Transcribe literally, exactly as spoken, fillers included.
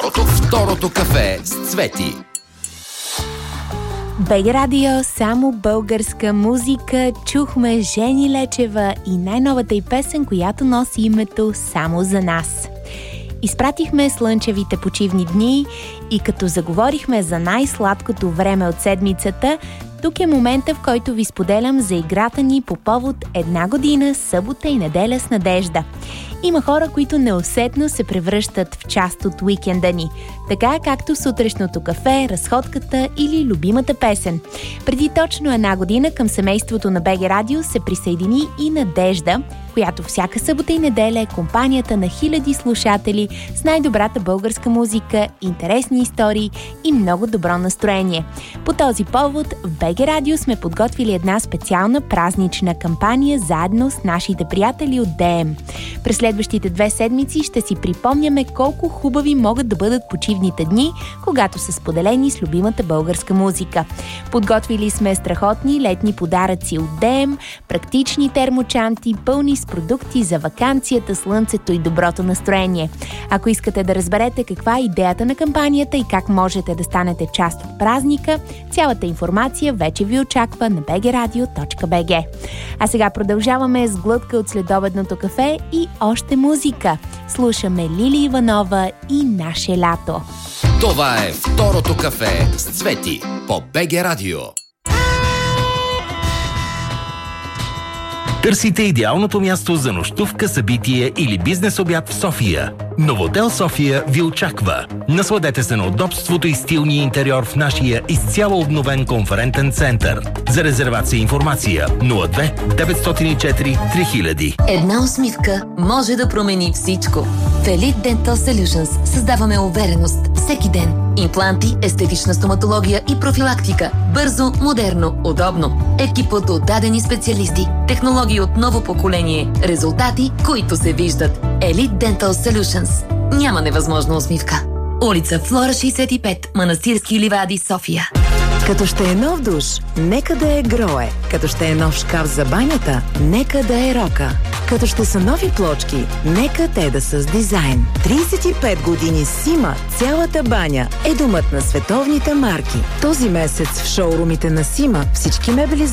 Второто, второто кафе с Цвети. БГ Радио, само българска музика. Чухме Жени Лечева и най-новата й песен, която носи името "Само за нас". Изпратихме слънчевите почивни дни и като заговорихме за най-сладкото време от седмицата, тук е момента, в който ви споделям за играта ни по повод една година, събота и неделя с надежда. Има хора, които неусетно се превръщат в част от уикенда ни, така както сутрешното кафе, разходката или любимата песен. Преди точно една година към семейството на БГ Радио се присъедини и Надежда, която всяка събота и неделя е компанията на хиляди слушатели с най-добрата българска музика, интересни истории и много добро настроение. По този повод в БГ Радио сме подготвили една специална празнична кампания заедно с нашите приятели от ДМ. През следващите две седмици ще си припомняме колко хубави могат да бъдат почивните дни, когато са споделени с любимата българска музика. Подготвили сме страхотни летни подаръци от ДМ, практични термочанти, пълни с продукти за ваканцията, слънцето и доброто настроение. Ако искате да разберете каква е идеята на кампанията и как можете да станете част от празника, цялата информация вече ви очаква на би джи радио точка би джи. А сега продължаваме с глътка от следобедното кафе и още музика. Слушаме Лили Иванова и "Наше лято". Това е второто кафе с Цвети по БГ Радио. Търсите идеалното място за нощувка, събитие или бизнес обяд в София. Новотел София ви очаква. Насладете се на удобството и стилния интериор в нашия изцяло обновен конферентен център. За резервация и информация нула две деветстотин и четири три хиляди. Една усмивка може да промени всичко. В Elite Dental Solutions създаваме увереност всеки ден. Импланти, естетична стоматология и профилактика. Бързо, модерно, удобно. Екипът от дадени специалисти. Технологии от ново поколение. Резултати, които се виждат. Elite Dental Solutions. Няма невъзможна усмивка. Улица Флора шейсет и пет, Манастирски ливади, София. Като ще е нов душ, нека да е Грое. Като ще е нов шкаф за банята, нека да е Рока. Като ще са нови плочки, нека те да са с дизайн. трийсет и пет години Сима, цялата баня е домът на световните марки. Този месец в шоурумите на Сима всички мебели